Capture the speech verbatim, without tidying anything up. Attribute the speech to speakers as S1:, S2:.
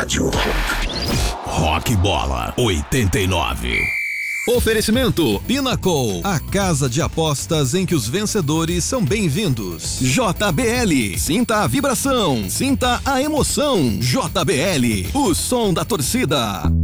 S1: Rádio
S2: Rock Bola oitenta e nove.
S3: Oferecimento Pinnacle, a casa de apostas em que os vencedores são bem-vindos. J B L, sinta a vibração, sinta a emoção. J B L, o som da torcida.